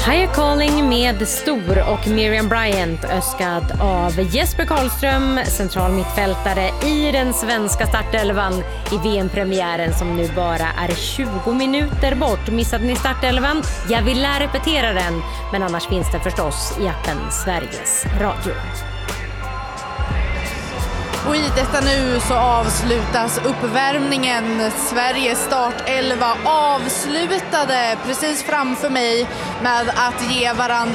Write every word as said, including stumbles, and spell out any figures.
Higher Calling med Stor och Miriam Bryant önskad av Jesper Karlström, central mittfältare i den svenska startelvan i V M-premiären som nu bara är tjugo minuter bort. Missade ni startelvan? Jag vill lära repetera den, men annars finns det förstås i appen Sveriges Radio. Och i detta nu så avslutas uppvärmningen. Sveriges startelva avslutade precis framför mig med att ge varandra